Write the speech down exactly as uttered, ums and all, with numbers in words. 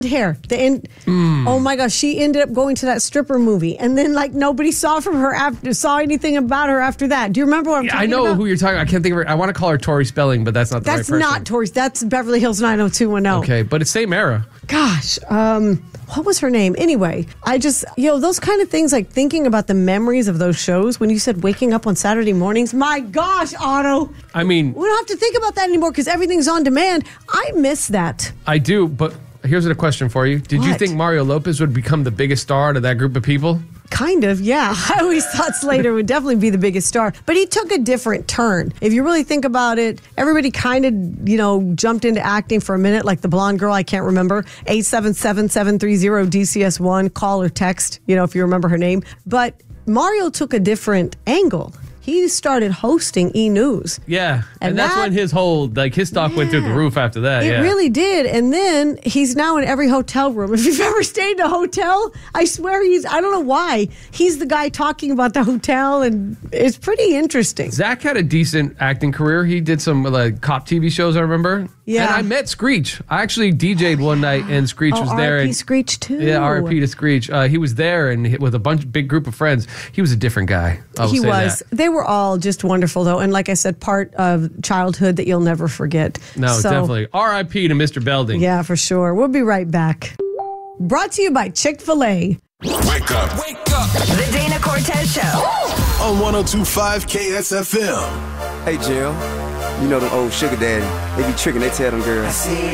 hair. The end. Mm. Oh my gosh, she ended up going to that stripper movie, and then like nobody saw from her after saw anything about her after that. Do you remember what I'm yeah, talking about? I know about? who you're talking about. I can't think of her. I want to call her Tori Spelling, but that's not the that's right person. That's not Tori. That's Beverly Hills nine oh two one oh. Okay, but it's same era. Gosh, um, what was her name? Anyway, I just, you know, those kind of things, like thinking about the memories of those shows when you said waking up on Saturday mornings. My gosh, Otto. I mean, we don't have to think about that anymore because everything's on demand. I miss that. I do, but here's a question for you. Did what? you think Mario Lopez would become the biggest star out of that group of people? Kind of, yeah. I always thought Slater would definitely be the biggest star, but he took a different turn. If you really think about it, everybody kind of, you know, jumped into acting for a minute, like the blonde girl, I can't remember, eight seven seven, seven three zero, D C S one, call or text, you know, if you remember her name. But Mario took a different angle. He started hosting E! News. Yeah, and, and that's that, when his whole, like, his stock yeah, went through the roof after that. It yeah. really did. And then he's now in every hotel room. If you've ever stayed in a hotel, I swear he's, I don't know why, he's the guy talking about the hotel, and it's pretty interesting. Zach had a decent acting career. He did some, like, cop T V shows, I remember. Yeah. And I met Screech. I actually D J'd oh, one yeah. night, and Screech oh, was there. R I P and Screech, too. Yeah, R I P to Screech. Uh, he was there, and with a bunch, big group of friends. He was a different guy. I will he say was. That. They were all just wonderful, though. And like I said, part of childhood that you'll never forget. No, so, definitely. R I P to Mister Belding. Yeah, for sure. We'll be right back. Brought to you by Chick-fil-A. Wake up. Wake up. The Dana Cortez Show. On one oh two point five K S F M. Hey, Jill. You know them old sugar daddy. They be tricking, they tell them girls.